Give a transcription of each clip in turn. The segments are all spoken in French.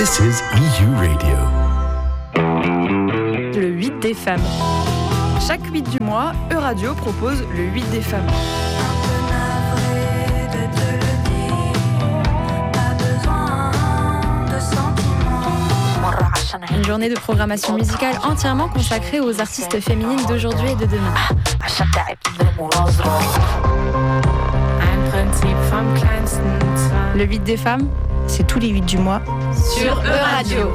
This is EU Radio. Le 8 des femmes. Chaque 8 du mois, Euradio propose le 8 des femmes. Une journée de programmation musicale entièrement consacrée aux artistes féminines d'aujourd'hui et de demain. Le 8 des femmes, c'est tous les 8 du mois sur Euradio.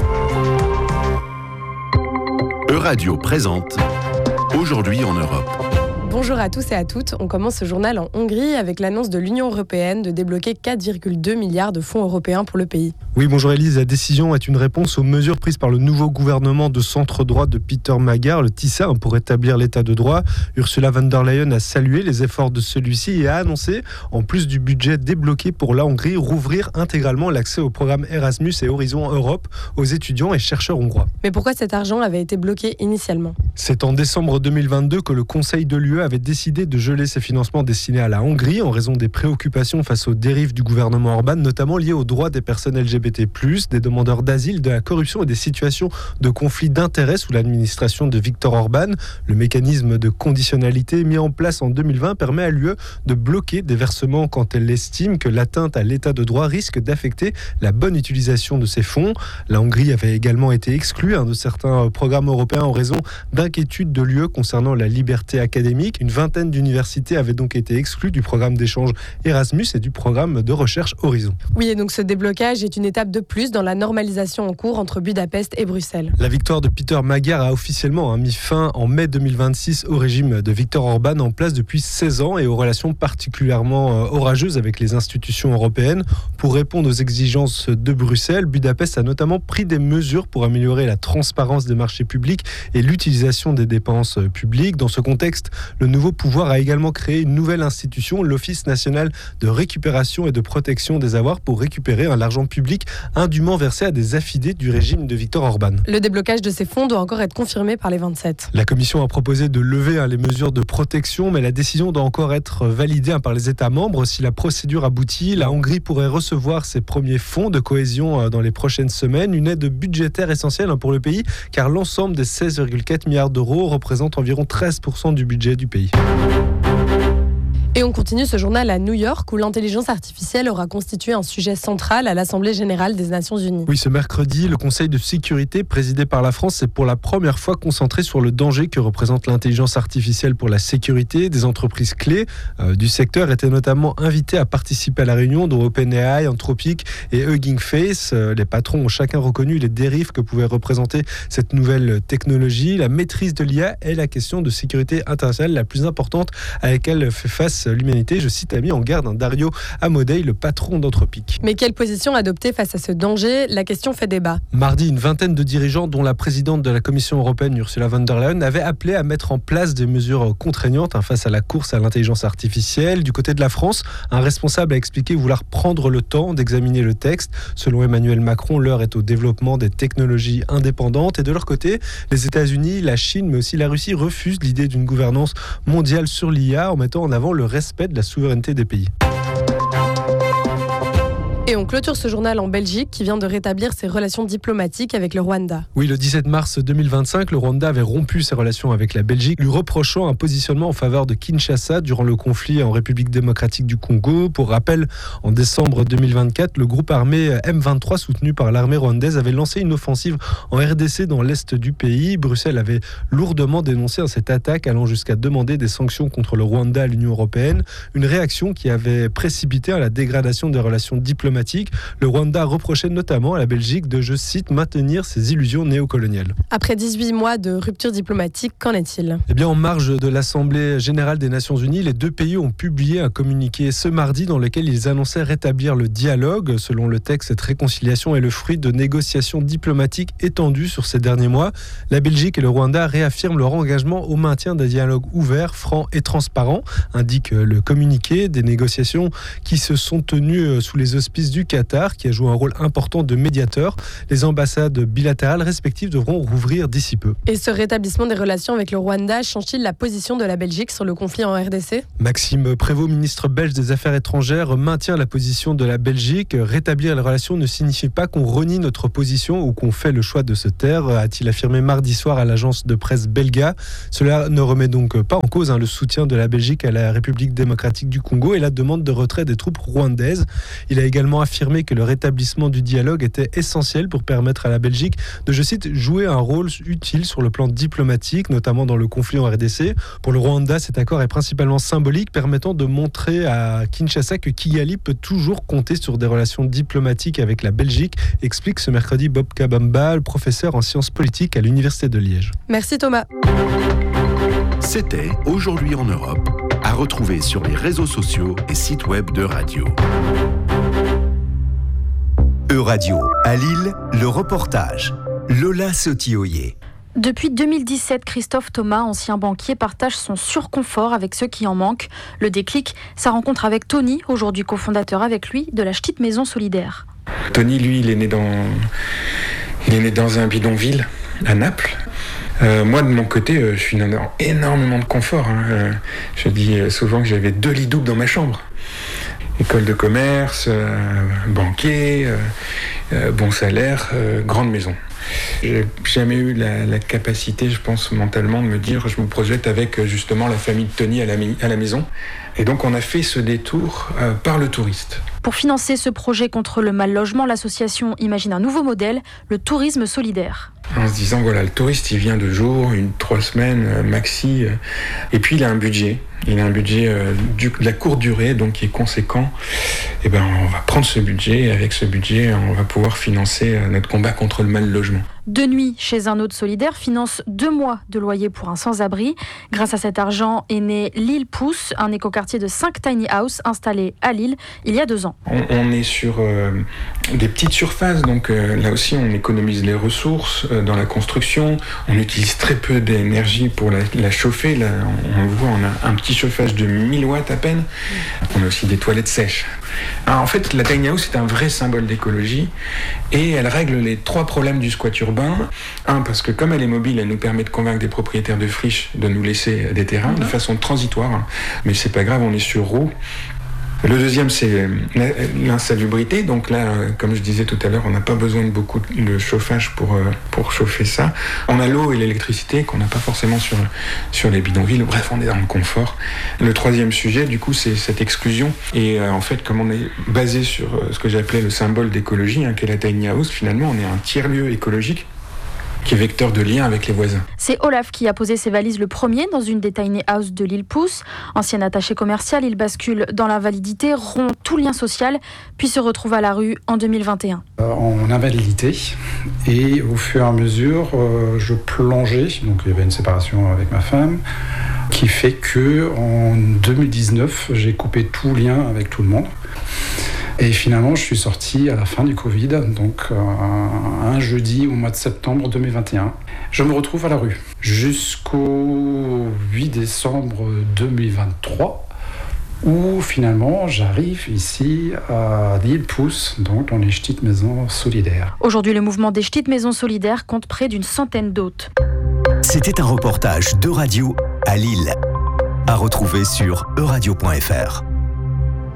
Euradio présente Aujourd'hui en Europe. Bonjour à tous et à toutes. On commence ce journal en Hongrie avec l'annonce de l'Union européenne de débloquer 4,2 milliards de fonds européens pour le pays. Oui, bonjour Élise. La décision est une réponse aux mesures prises par le nouveau gouvernement de centre-droit de Peter Magyar, le TISA, pour rétablir l'état de droit. Ursula von der Leyen a salué les efforts de celui-ci et a annoncé, en plus du budget débloqué pour la Hongrie, rouvrir intégralement l'accès au programme Erasmus et Horizon Europe aux étudiants et chercheurs hongrois. Mais pourquoi cet argent avait été bloqué initialement ? C'est en décembre 2022 que le Conseil de l'UE avait décidé de geler ses financements destinés à la Hongrie en raison des préoccupations face aux dérives du gouvernement Orban, notamment liées aux droits des personnes LGBT+, des demandeurs d'asile, de la corruption et des situations de conflit d'intérêts sous l'administration de Viktor Orban. Le mécanisme de conditionnalité mis en place en 2020 permet à l'UE de bloquer des versements quand elle estime que l'atteinte à l'état de droit risque d'affecter la bonne utilisation de ces fonds. La Hongrie avait également été exclue de certains programmes européens en raison d'inquiétudes de l'UE concernant la liberté académique. Une vingtaine d'universités avaient donc été exclues du programme d'échange Erasmus et du programme de recherche Horizon. Oui, et donc ce déblocage est une étape de plus dans la normalisation en cours entre Budapest et Bruxelles. La victoire de Peter Magyar a officiellement mis fin en mai 2026 au régime de Viktor Orban en place depuis 16 ans et aux relations particulièrement orageuses avec les institutions européennes. Pour répondre aux exigences de Bruxelles, Budapest a notamment pris des mesures pour améliorer la transparence des marchés publics et l'utilisation des dépenses publiques. Dans ce contexte, le nouveau pouvoir a également créé une nouvelle institution, l'Office national de récupération et de protection des avoirs, pour récupérer l'argent public indûment versé à des affidés du régime de Viktor Orban. Le déblocage de ces fonds doit encore être confirmé par les 27. La Commission a proposé de lever les mesures de protection, mais la décision doit encore être validée par les États membres. Si la procédure aboutit, la Hongrie pourrait recevoir ses premiers fonds de cohésion dans les prochaines semaines, une aide budgétaire essentielle pour le pays, car l'ensemble des 16,4 milliards d'euros représente environ 13% du budget du pays. Et on continue ce journal à New York où l'intelligence artificielle aura constitué un sujet central à l'Assemblée générale des Nations Unies. Oui, ce mercredi, le Conseil de sécurité présidé par la France s'est pour la première fois concentré sur le danger que représente l'intelligence artificielle pour la sécurité. Des entreprises clés du secteur étaient notamment invitées à participer à la réunion, dont OpenAI, Anthropic et Hugging Face. Les patrons ont chacun reconnu les dérives que pouvait représenter cette nouvelle technologie. La maîtrise de l'IA est la question de sécurité internationale la plus importante à laquelle fait face l'humanité. Je cite, a mis en garde Dario Amodei, le patron d'Anthropic. Mais quelle position adopter face à ce danger ? La question fait débat. Mardi, une vingtaine de dirigeants, dont la présidente de la Commission européenne, Ursula von der Leyen, avaient appelé à mettre en place des mesures contraignantes face à la course à l'intelligence artificielle. Du côté de la France, un responsable a expliqué vouloir prendre le temps d'examiner le texte. Selon Emmanuel Macron, l'heure est au développement des technologies indépendantes. Et de leur côté, les États-Unis, la Chine, mais aussi la Russie refusent l'idée d'une gouvernance mondiale sur l'IA en mettant en avant le respect de la souveraineté des pays. Et on clôture ce journal en Belgique qui vient de rétablir ses relations diplomatiques avec le Rwanda. Oui, le 17 mars 2025, le Rwanda avait rompu ses relations avec la Belgique, lui reprochant un positionnement en faveur de Kinshasa durant le conflit en République démocratique du Congo. Pour rappel, en décembre 2024, le groupe armé M23 soutenu par l'armée rwandaise avait lancé une offensive en RDC dans l'est du pays. Bruxelles avait lourdement dénoncé cette attaque, allant jusqu'à demander des sanctions contre le Rwanda à l'Union européenne. Une réaction qui avait précipité la dégradation des relations diplomatiques. Le Rwanda reprochait notamment à la Belgique de, je cite, maintenir ses illusions néocoloniales. Après 18 mois de rupture diplomatique, qu'en est-il ? Eh bien, en marge de l'Assemblée générale des Nations Unies, les deux pays ont publié un communiqué ce mardi dans lequel ils annonçaient rétablir le dialogue. Selon le texte, cette réconciliation est le fruit de négociations diplomatiques étendues sur ces derniers mois. La Belgique et le Rwanda réaffirment leur engagement au maintien d'un dialogue ouvert, franc et transparent, indique le communiqué. Des négociations qui se sont tenues sous les auspices du du Qatar, qui a joué un rôle important de médiateur. Les ambassades bilatérales respectives devront rouvrir d'ici peu. Et ce rétablissement des relations avec le Rwanda change-t-il la position de la Belgique sur le conflit en RDC ? Maxime Prévost, ministre belge des Affaires étrangères, maintient la position de la Belgique. Rétablir les relations ne signifie pas qu'on renie notre position ou qu'on fait le choix de se taire, a-t-il affirmé mardi soir à l'agence de presse Belga. Cela ne remet donc pas en cause le soutien de la Belgique à la République démocratique du Congo et la demande de retrait des troupes rwandaises. Il a également affirmé que le rétablissement du dialogue était essentiel pour permettre à la Belgique de, je cite, jouer un rôle utile sur le plan diplomatique, notamment dans le conflit en RDC. Pour le Rwanda, cet accord est principalement symbolique, permettant de montrer à Kinshasa que Kigali peut toujours compter sur des relations diplomatiques avec la Belgique, explique ce mercredi Bob Kabamba, le professeur en sciences politiques à l'Université de Liège. Merci Thomas. C'était Aujourd'hui en Europe, à retrouver sur les réseaux sociaux et sites web d'Euradio. Euradio, à Lille, le reportage. Lola Sotioyer. Depuis 2017, Christophe Thomas, ancien banquier, partage son surconfort avec ceux qui en manquent. Le déclic, sa rencontre avec Tony, aujourd'hui cofondateur avec lui de la Petite Maison Solidaire. Tony, lui, il est né dans un bidonville à Naples. Moi, de mon côté, je suis dans énormément de confort. Je dis souvent que j'avais 2 lits doubles dans ma chambre. École de commerce, banquier, bon salaire, grande maison. J'ai jamais eu la capacité, je pense, mentalement, de me dire je me projette avec justement la famille de Tony à la maison. Et donc on a fait ce détour par le touriste. Pour financer ce projet contre le mal-logement, l'association imagine un nouveau modèle, le tourisme solidaire. En se disant, voilà, le touriste, il vient 2 jours, 3 semaines, maxi. Et puis il a un budget. Il a un budget de la courte durée, donc qui est conséquent. Et ben, on va prendre ce budget, et avec ce budget, on va pouvoir financer notre combat contre le mal-logement. 2 nuits chez un autre solidaire finance 2 mois de loyer pour un sans-abri. Grâce à cet argent est né Lille Pousse, un écoquartier de 5 tiny house installé à Lille il y a 2 ans. On est sur des petites surfaces, donc là aussi on économise les ressources dans la construction. On utilise très peu d'énergie pour la chauffer. Là, on le voit, on a un petit chauffage de 1000 watts à peine. On a aussi des toilettes sèches. Alors, en fait, la tiny house est un vrai symbole d'écologie et elle règle les 3 problèmes du squat urbain. Un, parce que comme elle est mobile, elle nous permet de convaincre des propriétaires de friches de nous laisser des terrains de façon transitoire. Mais c'est pas grave, on est sur roue. Le deuxième, c'est l'insalubrité. Donc là, comme je disais tout à l'heure, on n'a pas besoin de beaucoup de chauffage pour chauffer ça. On a l'eau et l'électricité qu'on n'a pas forcément sur les bidonvilles. Bref, on est dans le confort. Le troisième sujet, du coup, c'est cette exclusion. Et en fait, comme on est basé sur ce que j'appelais le symbole d'écologie, qu'est la tiny house, finalement, on est un tiers-lieu écologique qui est vecteur de lien avec les voisins. C'est Olaf qui a posé ses valises le premier dans une des tiny house de Lille Pousse. Ancien attaché commercial, il bascule dans l'invalidité, rompt tout lien social, puis se retrouve à la rue en 2021. En invalidité, et au fur et à mesure, je plongeais, donc il y avait une séparation avec ma femme, qui fait que en 2019, j'ai coupé tout lien avec tout le monde. Et finalement, je suis sorti à la fin du Covid, donc un jeudi au mois de septembre 2021. Je me retrouve à la rue jusqu'au 8 décembre 2023, où finalement j'arrive ici à Lille Pousse, donc dans les Petites Maisons Solidaires. Aujourd'hui, le mouvement des Petites Maisons Solidaires compte près d'une centaine d'hôtes. C'était un reportage d'Euradio à Lille, à retrouver sur euradio.fr.